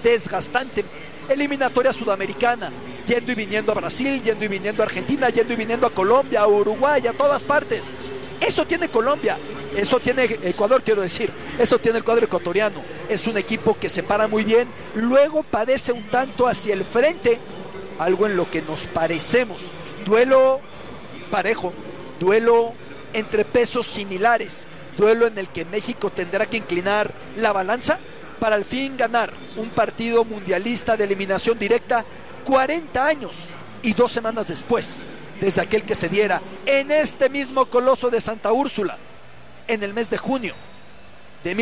desgastante eliminatoria sudamericana, yendo y viniendo a Brasil, yendo y viniendo a Argentina, yendo y viniendo a Colombia, a Uruguay, a todas partes. Eso tiene Colombia, eso tiene Ecuador, quiero decir, eso tiene el cuadro ecuatoriano. Es un equipo que se para muy bien, luego padece un tanto hacia el frente, algo en lo que nos parecemos. Duelo parejo, duelo entre pesos similares, duelo en el que México tendrá que inclinar la balanza para al fin ganar un partido mundialista de eliminación directa 40 años y 2 semanas después, desde aquel que se diera en este mismo Coloso de Santa Úrsula, en el mes de junio de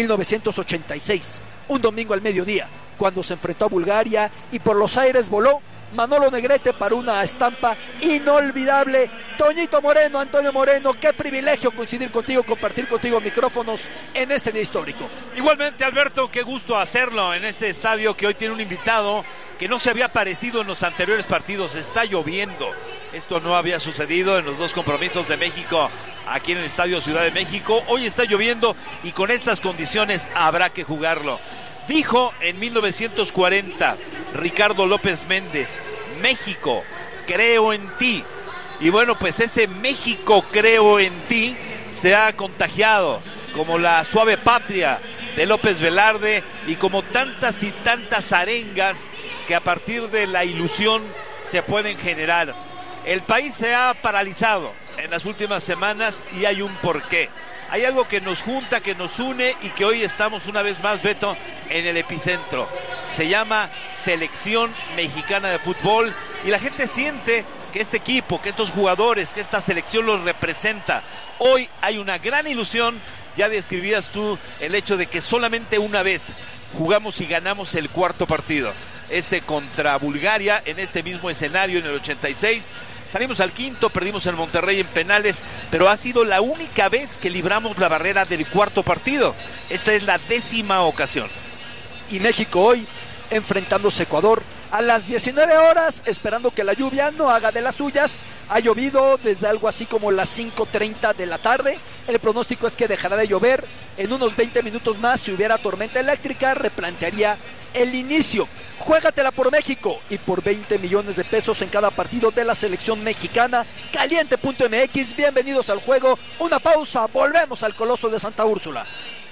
1986, un domingo al mediodía, cuando se enfrentó a Bulgaria y por los aires voló Manolo Negrete para una estampa inolvidable. Toñito Moreno, Antonio Moreno, qué privilegio coincidir contigo, compartir contigo micrófonos en este día histórico. Igualmente, Alberto, qué gusto hacerlo en este estadio que hoy tiene un invitado que no se había aparecido en los anteriores partidos. Está lloviendo. Esto no había sucedido en los 2 compromisos de México aquí en el Estadio Ciudad de México. Hoy está lloviendo y con estas condiciones habrá que jugarlo. Dijo en 1940 Ricardo López Méndez: México, creo en ti. Y bueno, pues ese México, creo en ti se ha contagiado como la suave patria de López Velarde y como tantas y tantas arengas que a partir de la ilusión se pueden generar. El país se ha paralizado en las últimas semanas y hay un porqué. Hay algo que nos junta, que nos une y que hoy estamos una vez más, Beto, en el epicentro. Se llama Selección Mexicana de Fútbol y la gente siente que este equipo, que estos jugadores, que esta selección los representa. Hoy hay una gran ilusión. Ya describías tú el hecho de que solamente una vez jugamos y ganamos el 4º partido. Ese contra Bulgaria en este mismo escenario en el 86. Salimos al 5º, perdimos en Monterrey en penales, pero ha sido la única vez que libramos la barrera del 4º partido. Esta es la 10ª ocasión. Y México hoy enfrentándose a Ecuador a las 19 horas, esperando que la lluvia no haga de las suyas. Ha llovido desde algo así como las 5:30 de la tarde. El pronóstico es que dejará de llover. En unos 20 minutos más, si hubiera tormenta eléctrica, replantearía el inicio. Juégatela por México y por 20 millones de pesos en cada partido de la selección mexicana. Caliente.mx, bienvenidos al juego. Una pausa, volvemos al Coloso de Santa Úrsula.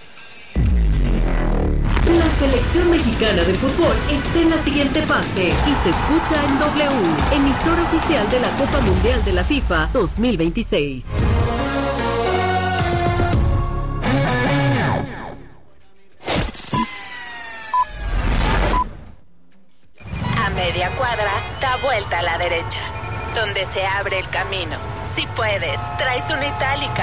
La selección mexicana de fútbol está en la siguiente fase y se escucha en W, emisora oficial de la Copa Mundial de la FIFA 2026. A media cuadra, da vuelta a la derecha, donde se abre el camino. Si puedes, traes una itálica.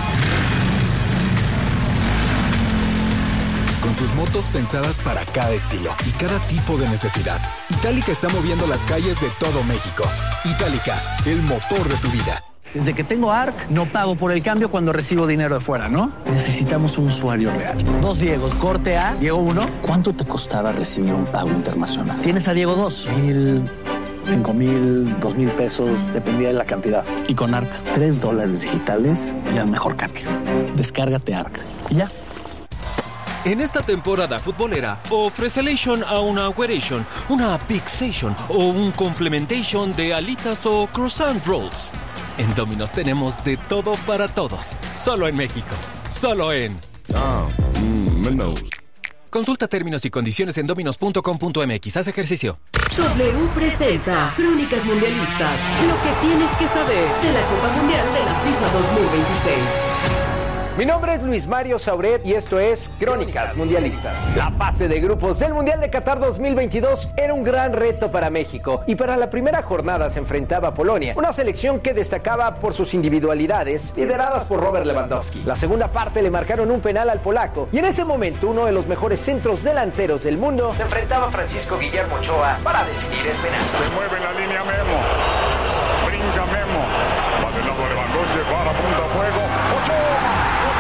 Con sus motos pensadas para cada estilo y cada tipo de necesidad, Itálica está moviendo las calles de todo México. Itálica, el motor de tu vida. Desde que tengo ARC, no pago por el cambio cuando recibo dinero de fuera, ¿no? Necesitamos un usuario real. 2 Diegos, corte A, Diego 1. ¿Cuánto te costaba recibir un pago internacional? Tienes a Diego 2. 5,000, 2,000 pesos, dependía de la cantidad. Y con ARC, $3 digitales y al mejor cambio. descárgate ARC. Y ya. En esta temporada futbolera, ofrecelation a una weration, una pixation o un complementation de alitas o croissant rolls. En Domino's tenemos de todo para todos. Solo en México. Solo en... Menos. Consulta términos y condiciones en dominos.com.mx. Haz ejercicio. W presenta Crónicas Mundialistas. Lo que tienes que saber de la Copa Mundial de la FIFA 2026. Mi nombre es Luis Mario Sauret y esto es Crónicas Mundialistas. La fase de grupos del Mundial de Qatar 2022 era un gran reto para México y para la primera jornada se enfrentaba a Polonia, una selección que destacaba por sus individualidades, lideradas por Robert Lewandowski. La segunda parte le marcaron un penal al polaco y en ese momento uno de los mejores centros delanteros del mundo se enfrentaba a Francisco Guillermo Ochoa para definir el penal. Se mueve en la línea Memo, brinca Memo, va del lado Lewandowski, para punta a fuego, Ochoa.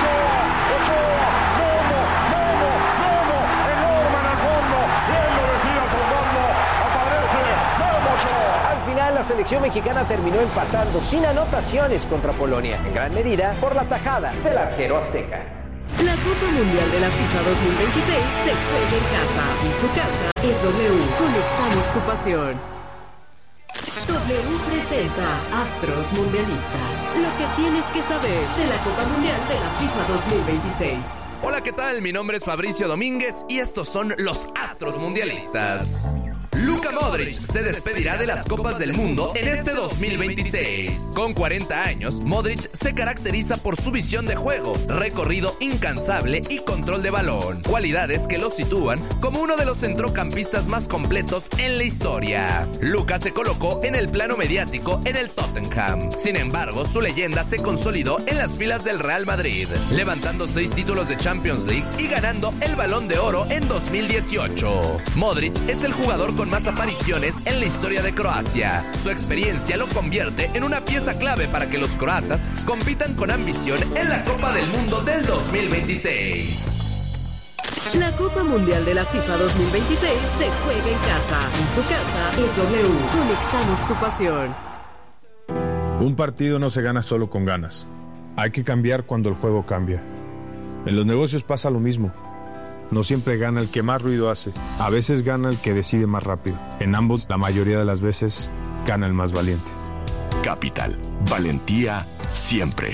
La selección mexicana terminó empatando sin anotaciones contra Polonia, en gran medida por la tajada del arquero azteca. La Copa Mundial de la FIFA 2026 se juega en casa y su casa es W. Conectamos tu pasión. W presenta Astros Mundialistas. Lo que tienes que saber de la Copa Mundial de la FIFA 2026. Hola, ¿qué tal? Mi nombre es Fabricio Domínguez y estos son los Astros Mundialistas. Luka Modric se despedirá de las Copas del Mundo en este 2026. Con 40 años, Modric se caracteriza por su visión de juego, recorrido incansable y control de balón, cualidades que lo sitúan como uno de los centrocampistas más completos en la historia. Luka se colocó en el plano mediático en el Tottenham. Sin embargo, su leyenda se consolidó en las filas del Real Madrid, levantando 6 títulos de Champions League y ganando el Balón de Oro en 2018. Modric es el jugador con más apariciones en la historia de Croacia. Su experiencia lo convierte en una pieza clave para que los croatas compitan con ambición en la Copa del Mundo del 2026. La Copa Mundial de la FIFA 2026 se juega en casa. En su casa es W. Conectamos tu pasión. Un partido no se gana solo con ganas. Hay que cambiar cuando el juego cambia. En los negocios pasa lo mismo. No siempre gana el que más ruido hace. A veces gana el que decide más rápido. En ambos, la mayoría de las veces, gana el más valiente. Capital. Valentía siempre.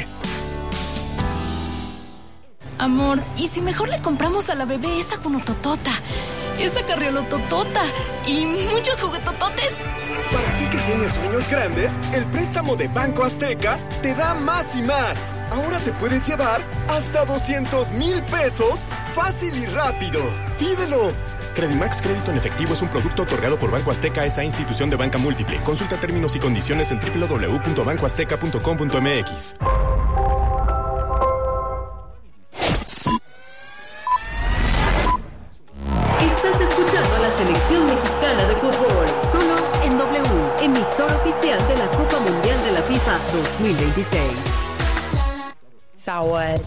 Amor, ¿y si mejor le compramos a la bebé esa cunototota, esa carriolototota y muchos juguetototes? Para ti que tienes sueños grandes, el préstamo de Banco Azteca te da más y más. Ahora te puedes llevar hasta 200,000 pesos fácil y rápido. ¡Pídelo! Credimax Crédito en Efectivo es un producto otorgado por Banco Azteca, esa institución de banca múltiple. Consulta términos y condiciones en www.bancoazteca.com.mx. Estás escuchando a la selección mexicana de fútbol, solo en W, emisora oficial de la Copa Mundial de la FIFA 2026. Sawaj.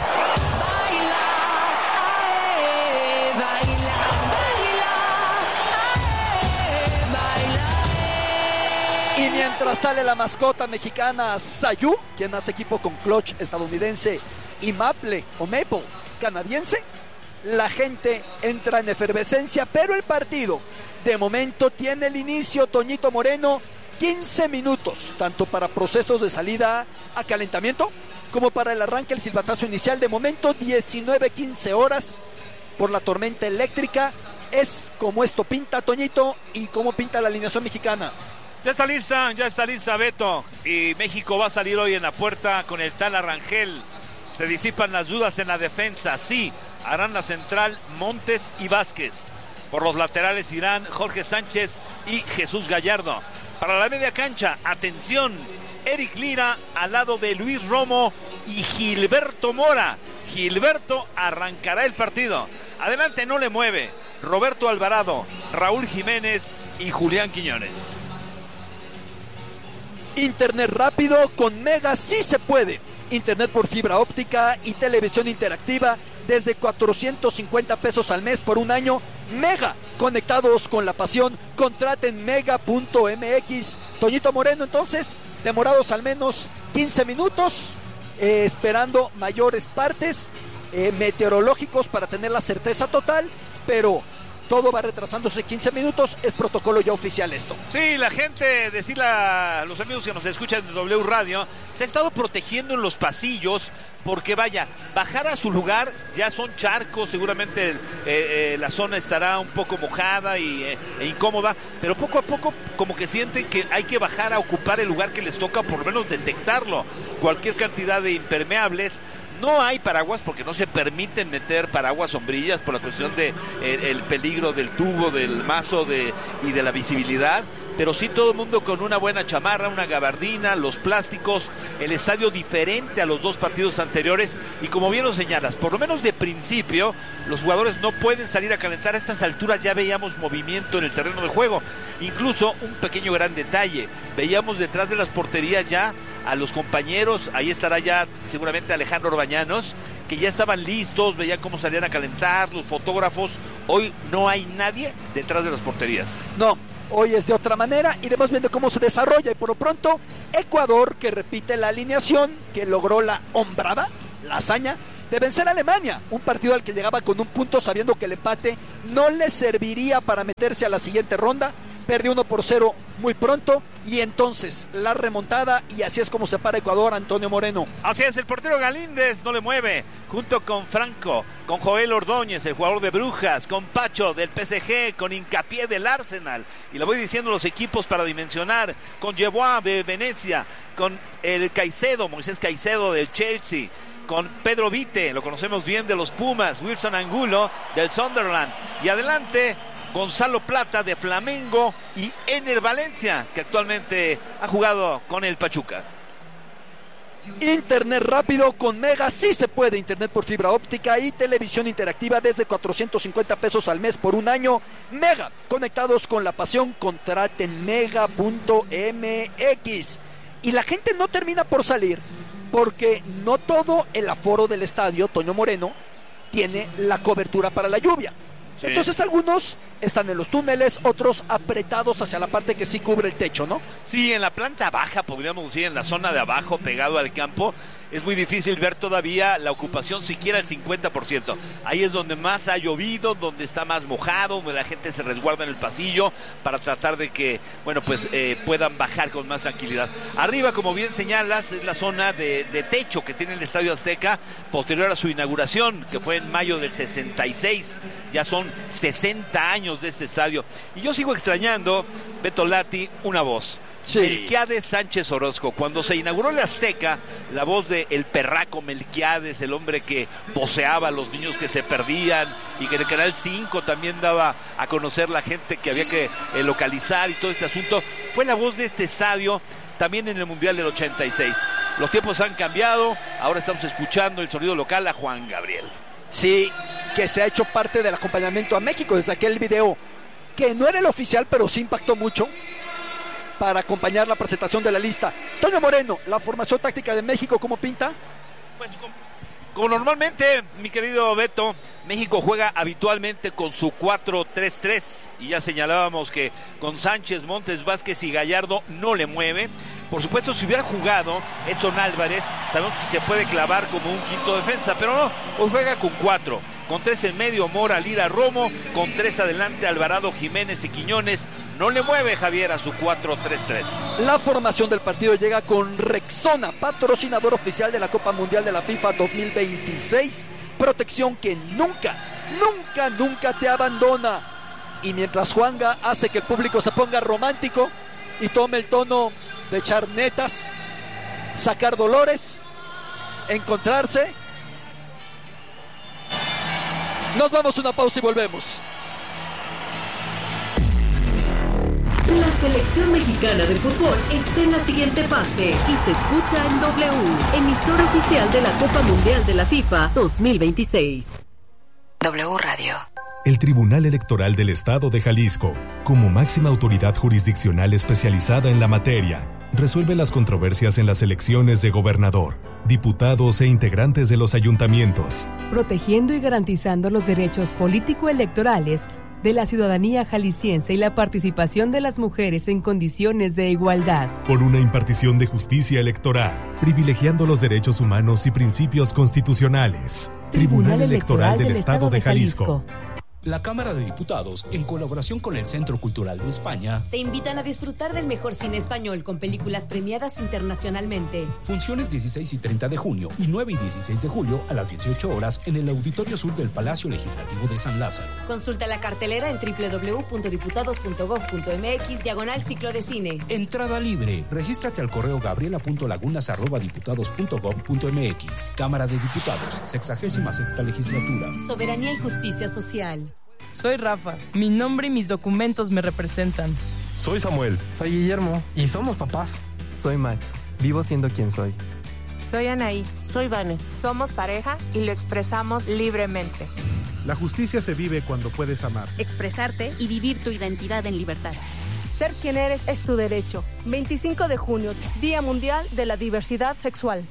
Y mientras sale la mascota mexicana Sayu, quien hace equipo con Clutch estadounidense y Maple canadiense, la gente entra en efervescencia, pero el partido de momento tiene el inicio, Toñito Moreno, 15 minutos, tanto para procesos de salida a calentamiento como para el arranque, el silbatazo inicial. De momento 19-15 horas por la tormenta eléctrica. Es como esto pinta, Toñito, y cómo pinta la alineación mexicana. Ya está lista Beto, y México va a salir hoy en la puerta con el Tala Rangel. Se disipan las dudas en la defensa, sí, harán la central Montes y Vázquez. Por los laterales irán Jorge Sánchez y Jesús Gallardo. Para la media cancha, atención, Eric Lira al lado de Luis Romo y Gilberto Mora. Gilberto arrancará el partido. Adelante no le mueve Roberto Alvarado, Raúl Jiménez y Julián Quiñones. Internet rápido con Mega sí se puede. Internet por fibra óptica y televisión interactiva desde 450 pesos al mes por un año. Mega, conectados con la pasión. Contraten mega.mx. Toñito Moreno, entonces, demorados al menos 15 minutos, esperando mayores partes meteorológicos para tener la certeza total, pero todo va retrasándose 15 minutos, es protocolo ya oficial esto. Sí, la gente, decirle a los amigos que nos escuchan de W Radio, se ha estado protegiendo en los pasillos, porque vaya, bajar a su lugar ya son charcos, seguramente la zona estará un poco mojada e incómoda, pero poco a poco como que sienten que hay que bajar a ocupar el lugar que les toca, por lo menos detectarlo. Cualquier cantidad de impermeables. No hay paraguas porque no se permiten meter paraguas, sombrillas, por la cuestión de el peligro del tubo, del mazo y de la visibilidad, pero sí todo el mundo con una buena chamarra, una gabardina, los plásticos, el estadio diferente a los dos partidos anteriores, y como bien lo señalas, por lo menos de principio, los jugadores no pueden salir a calentar. A estas alturas ya veíamos movimiento en el terreno de juego, incluso un pequeño gran detalle, veíamos detrás de las porterías ya a los compañeros, ahí estará ya seguramente Alejandro Orbañanos, que ya estaban listos, veían cómo salían a calentar, los fotógrafos. Hoy no hay nadie detrás de las porterías. No, hoy es de otra manera, iremos viendo cómo se desarrolla, y por lo pronto Ecuador, que repite la alineación, que logró la hombrada, la hazaña de vencer a Alemania, un partido al que llegaba con un punto sabiendo que el empate no le serviría para meterse a la siguiente ronda. Perdió 1-0 muy pronto y entonces la remontada, y así es como se para Ecuador. Antonio Moreno. Así es, el portero Galíndez no le mueve, junto con Franco, con Joel Ordóñez, el jugador de Brujas, con Pacho del PSG, con Hincapié del Arsenal, y le voy diciendo los equipos para dimensionar, con Yeboah de Venecia, con el Caicedo, Moisés Caicedo del Chelsea, con Pedro Vite, lo conocemos bien de los Pumas, Wilson Angulo del Sunderland, y adelante Gonzalo Plata de Flamengo y Ener Valencia, que actualmente ha jugado con el Pachuca. Internet rápido con Mega, sí se puede. Internet por fibra óptica y televisión interactiva desde 450 pesos al mes por un año. Mega, conectados con la pasión. Contraten mega.mx. Y la gente no termina por salir, porque no todo el aforo del estadio Toño Moreno tiene la cobertura para la lluvia. Sí. Entonces algunos están en los túneles, otros apretados hacia la parte que sí cubre el techo, ¿no? Sí, en la planta baja, podríamos decir, en la zona de abajo, pegado al campo, es muy difícil ver todavía la ocupación, siquiera el 50%. Ahí es donde más ha llovido, donde está más mojado, donde la gente se resguarda en el pasillo para tratar de que, bueno, pues puedan bajar con más tranquilidad. Arriba, como bien señalas, es la zona de techo que tiene el Estadio Azteca, posterior a su inauguración, que fue en mayo del 66. Ya son 60 años de este estadio. Y yo sigo extrañando, Beto Lati, una voz. Sí. Melquiades Sánchez Orozco. Cuando se inauguró el Azteca, la voz de el perraco Melquiades, el hombre que voceaba a los niños que se perdían, y que en el Canal 5 también daba a conocer la gente que había que localizar y todo este asunto, fue la voz de este estadio también en el Mundial del 86. Los tiempos han cambiado, ahora estamos escuchando el sonido local a Juan Gabriel. Sí, que se ha hecho parte del acompañamiento a México desde aquel video, que no era el oficial, pero sí impactó mucho, para acompañar la presentación de la lista. Toño Moreno, la formación táctica de México, ¿cómo pinta? Pues como normalmente, mi querido Beto, México juega habitualmente con su 4-3-3, y ya señalábamos que con Sánchez, Montes, Vázquez y Gallardo no le mueve. Por supuesto, si hubiera jugado Edson Álvarez, sabemos que se puede clavar como un quinto defensa, pero no, hoy juega con 4, con 3 en medio, Mora, Lira, Romo, con 3 adelante, Alvarado, Jiménez y Quiñones. No le mueve Javier a su 4-3-3. La formación del partido llega con Rexona, patrocinador oficial de la Copa Mundial de la FIFA 2026. Protección que nunca te abandona. Y mientras Juanga hace que el público se ponga romántico y tome el tono de echar netas, sacar dolores, encontrarse, nos vamos a una pausa y volvemos. La selección mexicana de fútbol está en la siguiente fase y se escucha en W, emisora oficial de la Copa Mundial de la FIFA 2026. W Radio. El Tribunal Electoral del Estado de Jalisco, como máxima autoridad jurisdiccional especializada en la materia, resuelve las controversias en las elecciones de gobernador, diputados e integrantes de los ayuntamientos, protegiendo y garantizando los derechos político-electorales de la ciudadanía jalisciense y la participación de las mujeres en condiciones de igualdad. Por una impartición de justicia electoral, privilegiando los derechos humanos y principios constitucionales. Tribunal Electoral del Estado de Jalisco. La Cámara de Diputados, en colaboración con el Centro Cultural de España, te invitan a disfrutar del mejor cine español con películas premiadas internacionalmente. Funciones 16 y 30 de junio y 9 y 16 de julio a las 18 horas en el Auditorio Sur del Palacio Legislativo de San Lázaro. Consulta la cartelera en www.diputados.gov.mx/ciclo de cine. Entrada libre. Regístrate al correo gabriela.lagunas@diputados.gov.mx. Cámara de Diputados, 66ª legislatura. Soberanía y justicia social. Soy Rafa. Mi nombre y mis documentos me representan. Soy Samuel. Soy Guillermo. Y somos papás. Soy Max. Vivo siendo quien soy. Soy Anaí. Soy Vane. Somos pareja y lo expresamos libremente. La justicia se vive cuando puedes amar, expresarte y vivir tu identidad en libertad. Ser quien eres es tu derecho. 25 de junio, Día Mundial de la Diversidad Sexual.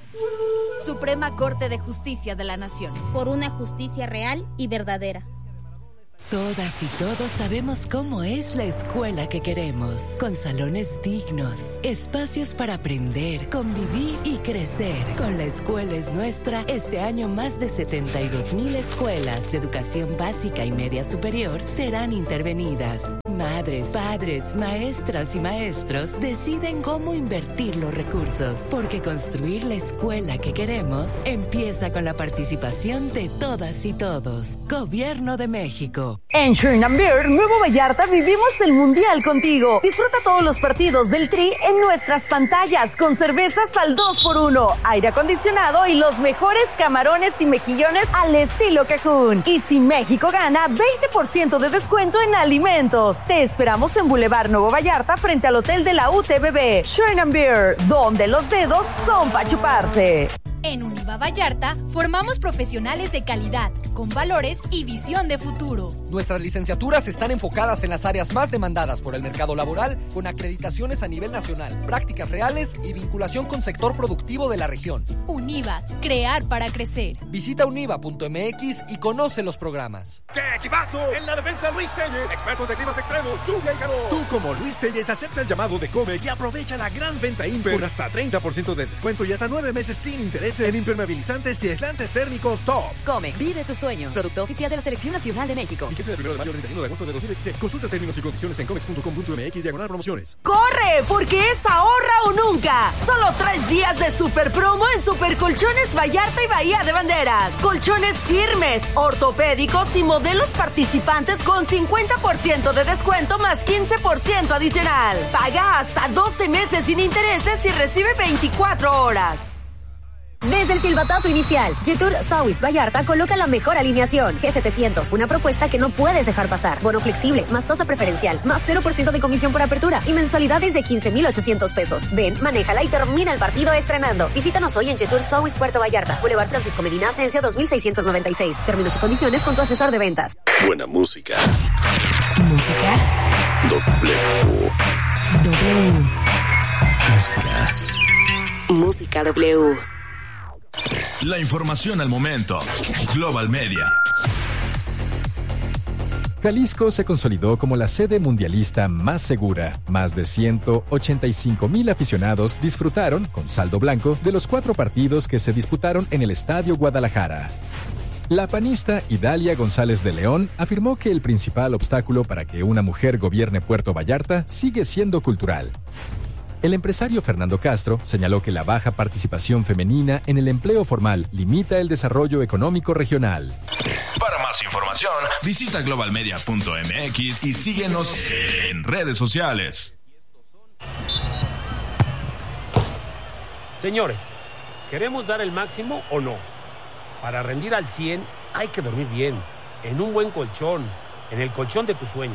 Suprema Corte de Justicia de la Nación. Por una justicia real y verdadera. Todas y todos sabemos cómo es la escuela que queremos, con salones dignos, espacios para aprender, convivir y crecer. Con La Escuela es Nuestra, este año más de 72,000 escuelas de educación básica y media superior serán intervenidas. Madres, padres, maestras y maestros deciden cómo invertir los recursos, porque construir la escuela que queremos empieza con la participación de todas y todos. Gobierno de México. En Sherman Beer, Nuevo Vallarta, vivimos el Mundial contigo. Disfruta todos los partidos del Tri en nuestras pantallas con cervezas al 2x1, aire acondicionado y los mejores camarones y mejillones al estilo Cajún. Y si México gana, 20% de descuento en alimentos. Te esperamos en Boulevard Nuevo Vallarta frente al Hotel de la UTBB. Sherman Beer, donde los dedos son para chuparse. En Univa Vallarta formamos profesionales de calidad, con valores y visión de futuro. Nuestras licenciaturas están enfocadas en las áreas más demandadas por el mercado laboral, con acreditaciones a nivel nacional, prácticas reales y vinculación con sector productivo de la región. Univa, crear para crecer. Visita univa.mx y conoce los programas. ¡Qué equipazo! En la defensa, Luis Telles, experto de climas extremos, lluvia y calor. Tú, como Luis Telles, acepta el llamado de Comex y aprovecha la gran venta Imper con hasta 30% de descuento y hasta 9 meses sin interés en impermeabilizantes y aislantes térmicos top. Comex, vive tus sueños. Producto oficial de la Selección Nacional de México. Fíjese del 1 de mayo al 31 de agosto de 2026. Consulta términos y condiciones en comex.com.mx/promociones. ¡Corre! Porque es ahorra o nunca. Solo 3 días de super promo en Super Colchones Vallarta y Bahía de Banderas. Colchones firmes, ortopédicos y modelos participantes con 50% de descuento más 15% adicional. Paga hasta 12 meses sin intereses y recibe 24 horas. Desde el silbatazo inicial, Jetour South Vallarta coloca la mejor alineación. G700, una propuesta que no puedes dejar pasar. Bono flexible, más tasa preferencial, más 0% de comisión por apertura y mensualidades de 15,800 pesos. Ven, manéjala y termina el partido estrenando. Visítanos hoy en Jetour South Puerto Vallarta, Boulevard Francisco Medina Asensio 2696. Términos y condiciones con tu asesor de ventas. Buena música. Música. W. Música. Música W. La información al momento. Global Media. Jalisco se consolidó como la sede mundialista más segura. Más de 185,000 aficionados disfrutaron, con saldo blanco, de los 4 partidos que se disputaron en el Estadio Guadalajara. La panista Idalia González de León afirmó que el principal obstáculo para que una mujer gobierne Puerto Vallarta sigue siendo cultural. El empresario Fernando Castro señaló que la baja participación femenina en el empleo formal limita el desarrollo económico regional. Para más información, visita globalmedia.mx y síguenos en redes sociales. Señores, ¿queremos dar el máximo o no? Para rendir al 100 hay que dormir bien, en un buen colchón, en el colchón de tus sueños.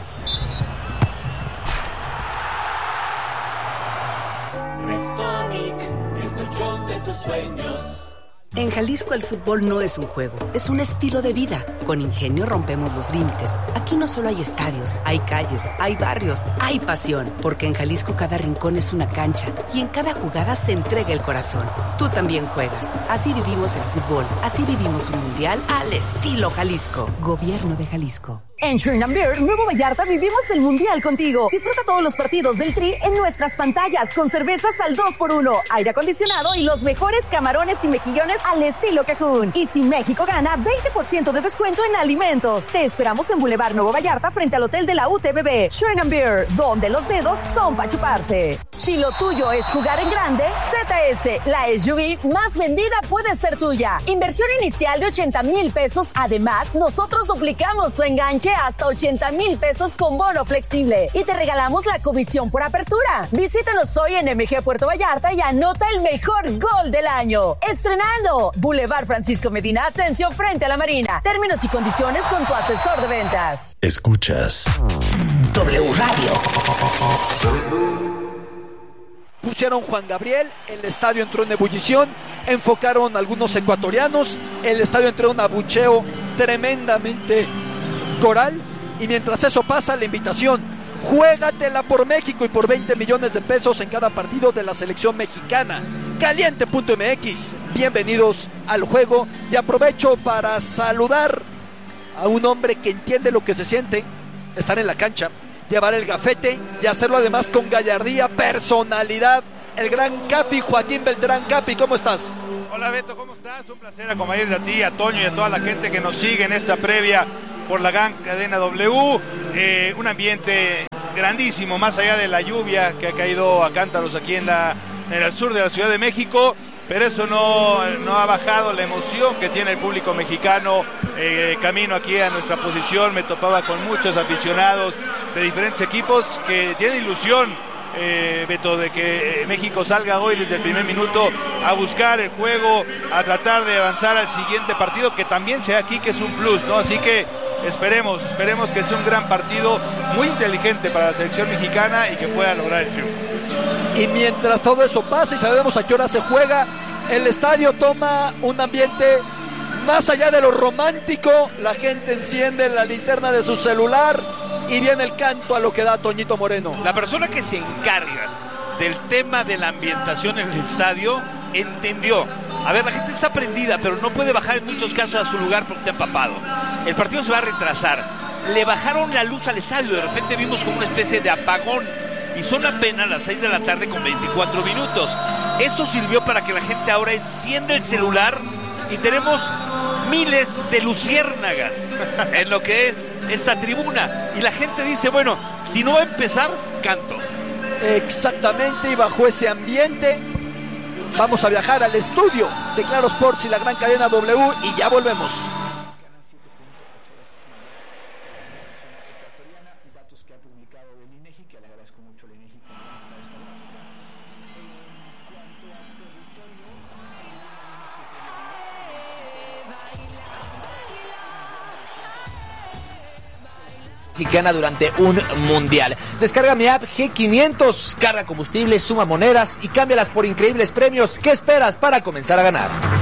Restonic, el colchón de tus sueños. En Jalisco el fútbol no es un juego, es un estilo de vida. Con Ingenio rompemos los límites. Aquí no solo hay estadios, hay calles, hay barrios, hay pasión. Porque en Jalisco cada rincón es una cancha y en cada jugada se entrega el corazón. Tú también juegas. Así vivimos el fútbol, así vivimos un mundial al estilo Jalisco. Gobierno de Jalisco. En Sherman Beer, Nuevo Vallarta, vivimos el Mundial contigo. Disfruta todos los partidos del Tri en nuestras pantallas con cervezas al 2x1, aire acondicionado y los mejores camarones y mejillones al estilo Cajún. Y si México gana, 20% de descuento en alimentos. Te esperamos en Boulevard Nuevo Vallarta frente al Hotel de la UTBB. Sherman Beer, donde los dedos son para chuparse. Si lo tuyo es jugar en grande, ZS, la SUV más vendida puede ser tuya. Inversión inicial de 80,000 pesos. Además, nosotros duplicamos tu enganche hasta 80,000 pesos con bono flexible y te regalamos la comisión por apertura. Visítanos hoy en MG Puerto Vallarta y anota el mejor gol del año. Estrenando Boulevard Francisco Medina Asensio frente a la Marina. Términos y condiciones con tu asesor de ventas. Escuchas W Radio. Pusieron Juan Gabriel, el estadio entró en ebullición, enfocaron algunos ecuatorianos, el estadio entró en un abucheo tremendamente coral, y mientras eso pasa, la invitación: juégatela por México y por 20 millones de pesos en cada partido de la selección mexicana. Caliente.mx, bienvenidos al juego, y aprovecho para saludar a un hombre que entiende lo que se siente estar en la cancha, llevar el gafete y hacerlo además con gallardía, personalidad. El gran Capi, Joaquín Beltrán. Capi, ¿cómo estás? Hola Beto, ¿cómo estás? Un placer acompañarte a ti, a Toño y a toda la gente que nos sigue en esta previa por la gran cadena W. Un ambiente grandísimo, más allá de la lluvia que ha caído a cántaros aquí en el sur de la Ciudad de México, pero eso no ha bajado la emoción que tiene el público mexicano. Camino aquí a nuestra posición, me topaba con muchos aficionados de diferentes equipos que tienen ilusión, Beto, de que México salga hoy desde el primer minuto a buscar el juego, a tratar de avanzar al siguiente partido, que también sea aquí, que es un plus, ¿no? Así que esperemos que sea un gran partido, muy inteligente para la selección mexicana y que pueda lograr el triunfo. Y mientras todo eso pasa y sabemos a qué hora se juega, el estadio toma un ambiente más allá de lo romántico. La gente enciende la linterna de su celular y viene el canto a lo que da Toñito Moreno. La persona que se encarga del tema de la ambientación en el estadio entendió. A ver, la gente está prendida, pero no puede bajar en muchos casos a su lugar porque está empapado. El partido se va a retrasar. Le bajaron la luz al estadio, de repente vimos como una especie de apagón. Y son apenas las 6 de la tarde con 24 minutos. Esto sirvió para que la gente ahora encienda el celular y tenemos miles de luciérnagas en lo que es esta tribuna. Y la gente dice, bueno, si no va a empezar, canto. Exactamente, y bajo ese ambiente vamos a viajar al estudio de Claro Sports y la gran cadena W y ya volvemos. Mexicana durante un mundial. Descarga mi app G500, carga combustible, suma monedas y cámbialas por increíbles premios. ¿Qué esperas para comenzar a ganar?